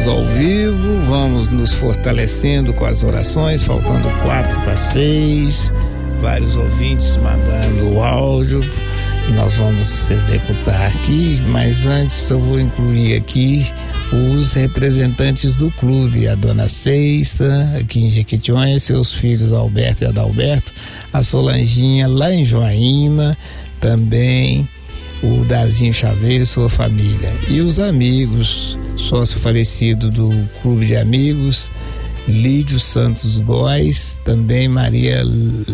estamos ao vivo, vamos nos fortalecendo com as orações, faltando 4:06, vários ouvintes mandando o áudio e nós vamos executar aqui, mas antes eu vou incluir aqui os representantes do clube, a dona Ceissa, aqui em Jequitinhonha, seus filhos Alberto e Adalberto, a Solanginha lá em Joaíma, também o Dazinho Chaveiro e sua família, e os amigos, sócio falecido do Clube de Amigos, Lídio Santos Góes, também Maria,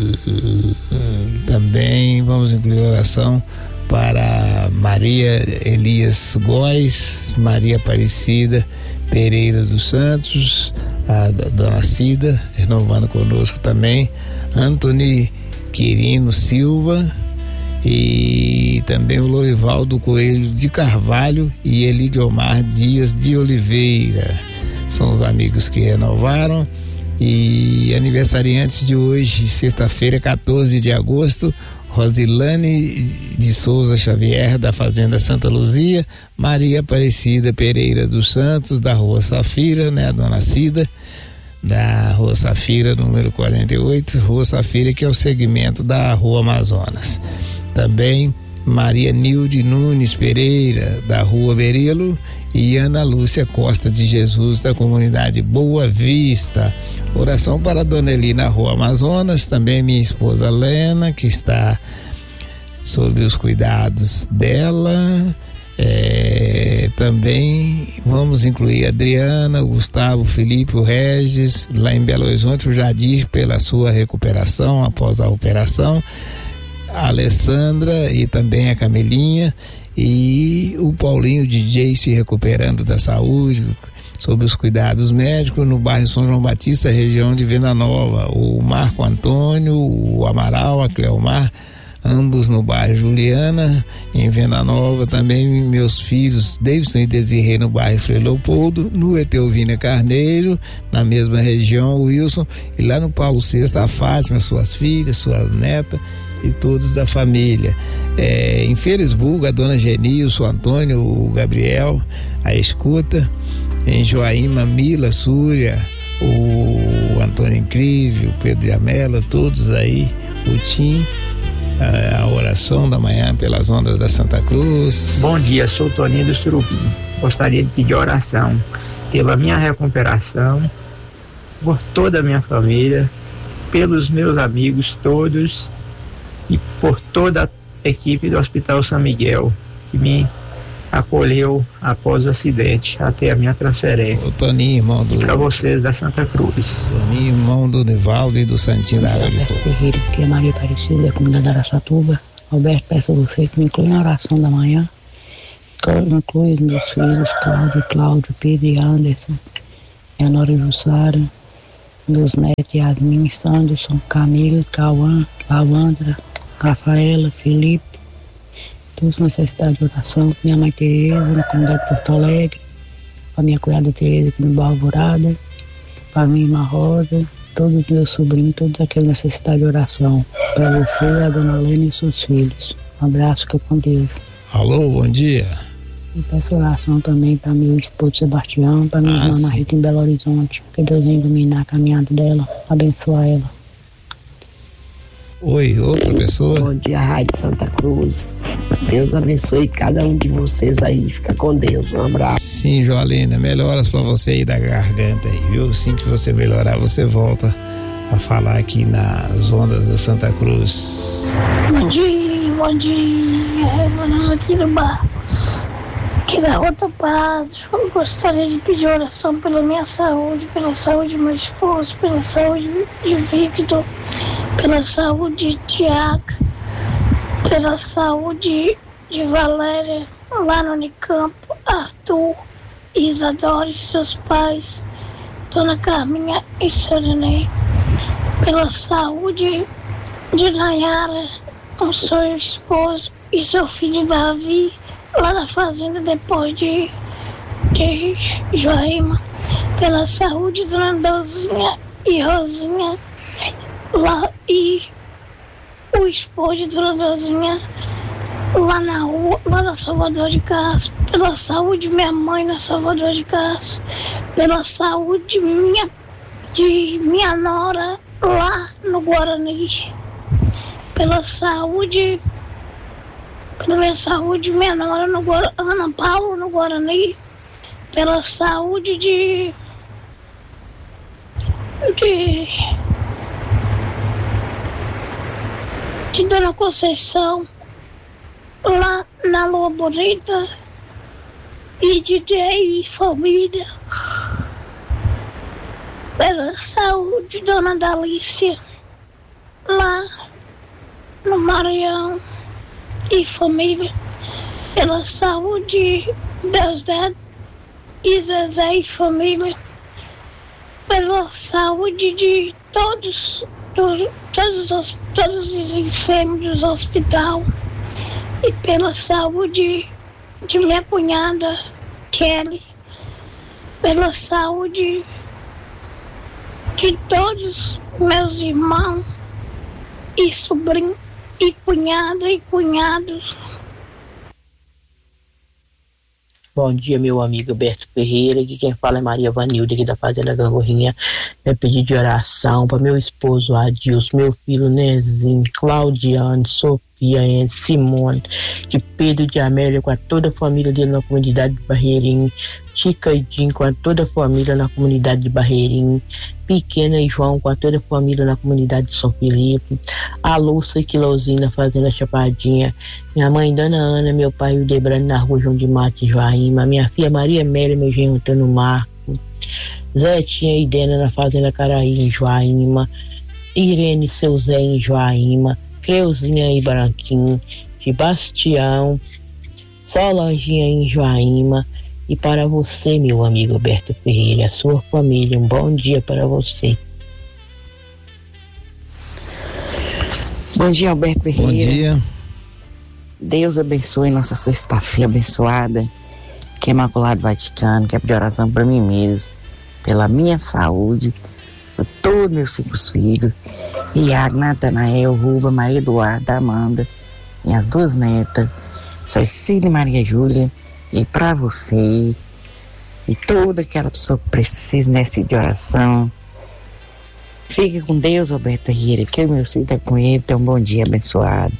também vamos incluir oração para Maria Elias Góes, Maria Aparecida Pereira dos Santos, a dona Cida, renovando conosco também, Antony Quirino Silva, e também o Lorivaldo Coelho de Carvalho e Elidiomar Dias de Oliveira, são os amigos que renovaram. E aniversariantes de hoje, sexta-feira, 14 de agosto, Rosilane de Souza Xavier, da Fazenda Santa Luzia, Maria Aparecida Pereira dos Santos, da Rua Safira, né, a dona Cida, da Rua Safira, número 48, Rua Safira, que é o segmento da Rua Amazonas. Também Maria Nilde Nunes Pereira, da Rua Berilo, e Ana Lúcia Costa de Jesus, da comunidade Boa Vista. Oração para a dona Eli na Rua Amazonas, também minha esposa Lena, que está sob os cuidados dela. Também vamos incluir a Adriana, o Gustavo, o Felipe, o Regis, lá em Belo Horizonte, o Jadir, pela sua recuperação após a operação, a Alessandra e também a Camelinha, e o Paulinho DJ se recuperando da saúde, sob os cuidados médicos, no bairro São João Batista, região de Venda Nova, o Marco Antônio, o Amaral, a Cleomar, ambos no bairro Juliana, em Venda Nova. Também meus filhos Davidson e Desirê no bairro Frei Leopoldo, no Eteovina Carneiro, na mesma região, o Wilson, e lá no Paulo VI, a Fátima, suas filhas, sua neta e todos da família. Em Felisburgo, a dona Geni, o seu Antônio, o Gabriel, a escuta. Em Joaíma, Mila, Súria, o Antônio Incrível, o Pedro de Amela, todos aí, o Tim, a oração da manhã pelas ondas da Santa Cruz. Bom dia, sou o Toninho do Surubim. Gostaria de pedir oração pela minha recuperação, por toda a minha família, pelos meus amigos todos e por toda a equipe do Hospital São Miguel, que me acolheu após o acidente até a minha transferência. O Toninho, irmão do... E para vocês da Santa Cruz. Toninho, irmão do Nivaldo e do Santinho da Água de Alberto Ferreira, que é Maria Aparecida, da comunidade da Araçatuba. Alberto, peço a você que me inclui na oração da manhã, inclui os meus filhos, Cláudio, Pedro e Anderson, minha nora Jussara, meus netos Yasmin, Sanderson, Camila, Cauã, Lavandra, Rafaela, Felipe, todos necessitados de oração, minha mãe Tereza, na comunidade de Porto Alegre, a minha cunhada Tereza aqui no Bairro Alvorada, a minha irmã Rosa, todos os meus sobrinhos, todos aqueles necessitados de oração, para você, a dona Lena e seus filhos. Um abraço, fica com Deus. Alô, bom dia. E peço oração também para meu esposo Sebastião, para minha irmã Rita em Belo Horizonte, que Deus venha iluminar a caminhada dela, abençoar ela. Oi, outra pessoa. Bom dia, Rádio Santa Cruz. Deus abençoe cada um de vocês aí. Fica com Deus. Um abraço. Sim, Joalina, melhoras pra você aí da garganta aí, viu? Assim que você melhorar, você volta a falar aqui nas ondas da Santa Cruz. Bom dia, Evanas aqui no bar. Aqui da Rota Paz. Eu gostaria de pedir oração pela minha saúde, pela saúde do meu esposo, pela saúde de Victor, pela saúde de Tiago, pela saúde de Valéria, lá no Unicampo, Arthur, Isadora e seus pais, Dona Carminha e seu Nenê, pela saúde de Nayara, com seu esposo e seu filho Davi, lá na fazenda depois de Joaíma, pela saúde de Dona Dozinha e Rosinha, lá, e o esposo de Dona Dozinha lá na rua, lá na Salvador de Castro, pela saúde de minha mãe na Salvador de Castro, pela saúde de minha nora lá no Guarani, pela minha saúde, minha nora Ana Paula no Guarani, pela saúde de Dona Conceição lá na Lua Bonita e DJ e família, pela saúde de Dona Dalícia lá no Maranhão e família, pela saúde Deus Dado e Zezé e família, pela saúde de todos os enfermos do hospital e pela saúde de minha cunhada Kelly, pela saúde de todos meus irmãos e sobrinhos e cunhada e cunhados. Bom dia, meu amigo Berto Ferreira. Aqui quem fala é Maria Vanilda, aqui da Fazenda Gangorrinha. É pedido de oração para meu esposo Adilson, meu filho Nezinho, Claudiane, Sofia, Simone, de Pedro de Amélia, com toda a família dele na comunidade de Barreirinho, Chica e Jim, com toda a família na comunidade de Barreirinho, Pequena e João, com toda a família na comunidade de São Felipe, a Lúcia e Quilozinho na Fazenda Chapadinha, minha mãe Dona Ana, meu pai o Debrano na rua João de Matos, Joaíma, minha filha Maria Amélia, meu genro Antônio Marco, Zetinha e Dena na Fazenda Caraí, em Joaíma, Irene e seu Zé em Joaíma, Creuzinha e Branquinho, Sebastião, Solanginha em Joaíma. E para você, meu amigo Alberto Ferreira, a sua família, um bom dia para você. Bom dia, Alberto Ferreira. Bom dia. Deus abençoe nossa sexta-feira abençoada, que é Imaculado Vaticano, que é de oração para mim mesmo, pela minha saúde, por todos meus 5 filhos, Iago, Natanael, Ruba, Maria Eduarda, Amanda, minhas 2 netas, Cecília e Maria Júlia, e para você e toda aquela pessoa que precisa nessa de oração. Fique com Deus, Alberto Ferreira, que o meu filho está com ele. Então, bom dia abençoado.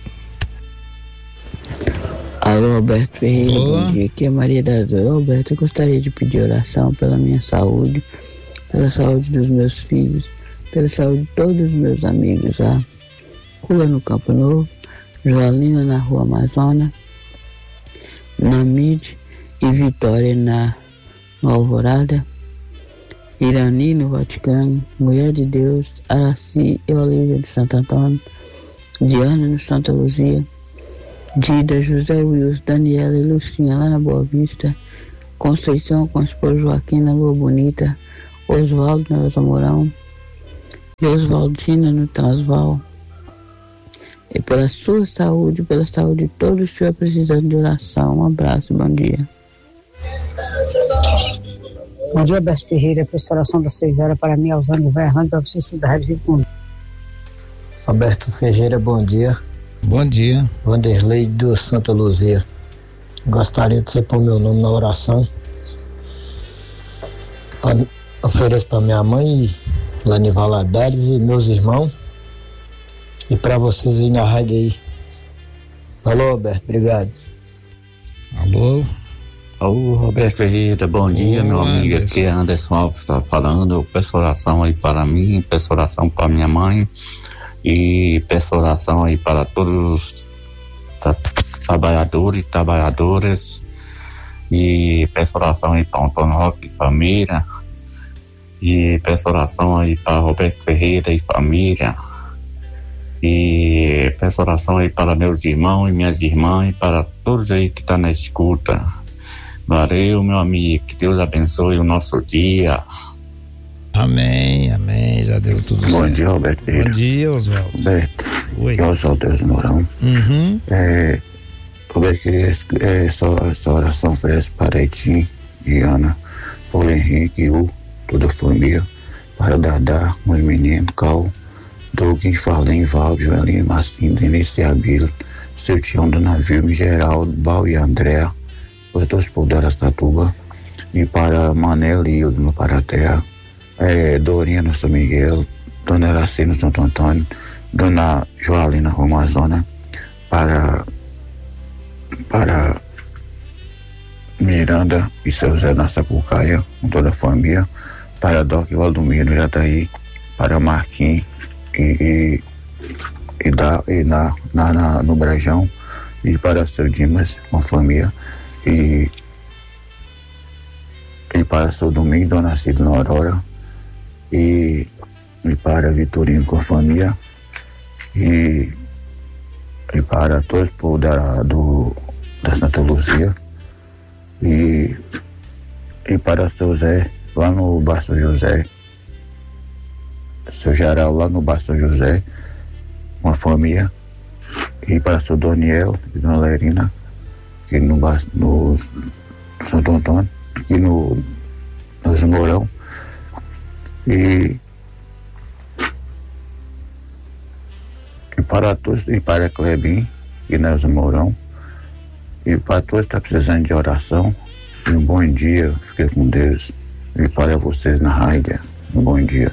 Alô, Alberto Ferreira, Olá. Bom dia, aqui é Maria da Dor. Alberto, eu gostaria de pedir oração pela minha saúde, pela saúde dos meus filhos, pela saúde de todos os meus amigos lá. Cula no Campo Novo, Joalina na Rua Amazônia, Namide e Vitória na Alvorada, Irani no Vaticano, Mulher de Deus, Araci e Olívia de Santo Antônio, Diana no Santa Luzia, Dida, José Wilson, Daniela e Lucinha lá na Boa Vista, Conceição com o esposo Joaquim na Lua Bonita, Oswaldo na Rosa Mourão, e Oswaldina no Transval. E pela sua saúde, pela saúde de todos que estiver precisando de oração. Um abraço, bom dia. Bom dia, Alberto Ferreira. Peço oração das 6 horas para mim, Alzano Verlândia, para você estudar de com. Alberto Ferreira, bom dia. Bom dia. Vanderlei do Santa Luzia. Gostaria de você pôr meu nome na oração. Ofereço para minha mãe, Lani Valadares, e meus irmãos. E para vocês aí na rádio aí. Alô, Alberto, obrigado. Alô. Ô, Roberto Ferreira, bom dia, meu amigo. Anderson. Aqui é Anderson Alves, tá falando. Eu peço oração aí para mim, peço oração para minha mãe e peço oração aí para todos os trabalhadores e trabalhadoras, e peço oração aí para Antônio Roque e família, e peço oração aí para Roberto Ferreira e família, e peço oração aí para meus irmãos e minhas irmãs e para todos aí que estão na escuta. Valeu, meu amigo, que Deus abençoe o nosso dia. Amém, amém, já deu tudo certo. Bom dia, Roberto Ferreira. Bom dia, Oswaldo. Roberto, Oi. que é o Salteiro Mourão. Uhum. Roberto, queria essa oração oferece para Etim, Diana, Paulo Henrique, toda a família, para Dadá, os meninos, Cal, Douglas, Farlém, Valdo, Joelino, Marcinho, Denise Abila, seu Tião do Navio, Geraldo, Bal e André, para todos os povos da Aracatuba, e para Manel Hildo no Paraterra, Dorinha no São Miguel, Dona Eraci no Santo Antônio, Dona Joalina Romazona, para Miranda e seu Zé na Sapucaia, com toda a família, para Doc Valdomiro Jataí, para Marquinhos no Brajão, e para seu Dimas com a família, e para seu Domingo, Dona Cida na Aurora, e para Vitorino com a família, e para todos o povo da Santa Luzia, e para seu Zé lá no Bar São José, seu Geral lá no Bar São José, uma família, e para seu Doniel e Dona Lerina, aqui no Santo Antônio, aqui no Mourão, e para todos, e para Clebin e Nelson Mourão, e para todos que estão precisando de oração, e um bom dia, fique com Deus, e para vocês na rádio, um bom dia.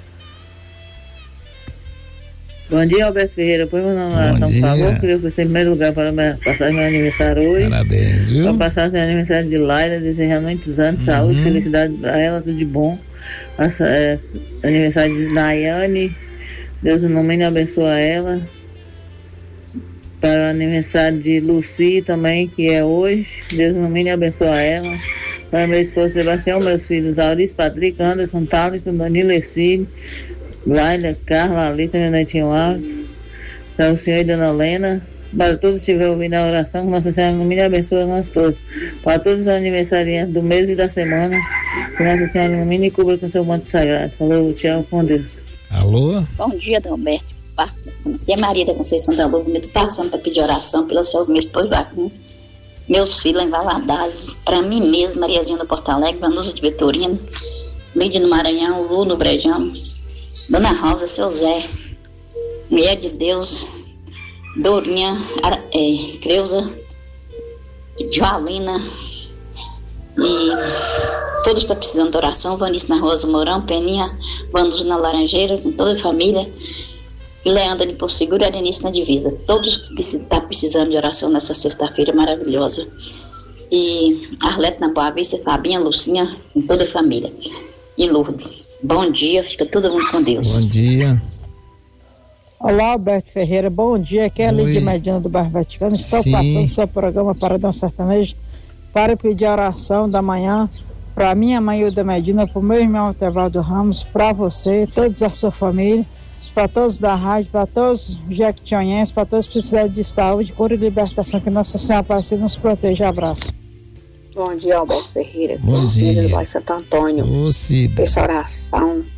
Bom dia, Alberto Ferreira. Põe meu nome na oração, por favor. Queria que você, em primeiro lugar, para passar meu aniversário hoje. Parabéns, viu? Para passar meu aniversário de Laila, desejando muitos anos, saúde, felicidade para ela, tudo de bom. Aniversário de Nayane, Deus no nome abençoa ela. Para o aniversário de Luci também, que é hoje, Deus no nome abençoa ela. Para meu esposo Sebastião, meus filhos Auris, Patrick, Anderson, Talisson, Danilo, Ercílio, Laila, Carla, Alice, meu netinho Alves, para o senhor e Dona Lena, para todos que estiverem ouvindo a oração, Nossa Senhora no mínimo abençoe nós todos, para todos os aniversariantes do mês e da semana, que Nossa Senhora no mínimo cubra com seu manto sagrado. Falou, tchau, com Deus. Alô? Bom dia, Adalberto. Aqui é Maria da Conceição da Lua, eu estou passando para pedir oração pela saúde do meu esposo Joaquim, meus filhos em Valadares, para mim mesmo, Mariazinha do Porto Alegre, Vanusa de Vitorino, Lídia no Maranhão, Lu no Brejão, Dona Rosa, seu Zé, Mulher de Deus, Dorinha, Creuza, Joalina, e todos estão precisando de oração. Vanice na Rosa Mourão, Peninha, Vandus na Laranjeira, com toda a família, e Leandro em Porto Seguro e Arenice na Divisa. Todos que estão precisando de oração nessa sexta-feira maravilhosa. E Arlete na Boa Vista, Fabinha, Lucinha, com toda a família. E Lourdes. Bom dia, fica todo mundo com Deus. Bom dia. Olá, Alberto Ferreira, bom dia. Aqui é a Lídia Medina do Bairro Vaticano. Estou passando seu programa Paradão Sertanejo para pedir oração da manhã para minha mãe Hilda Medina, para o meu irmão Tevaldo Ramos, para você, todos a sua família, para todos da rádio, para todos os jequitinhenses, para todos que precisam de saúde, cura e libertação, que Nossa Senhora Aparecida nos proteja. Abraço. Bom dia, Alberto Ferreira. Bom dia. Do bairro Santo Antônio. Peço oração